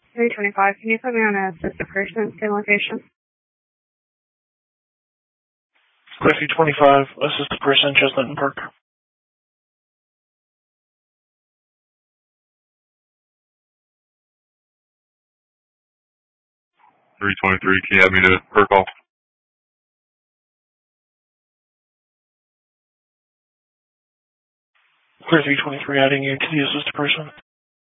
325, can you put me on a assisted person in location? Clear 325, assisted person, Chestnut Park. 323, can you have me to per call? Clear 323, adding you to the assisted person.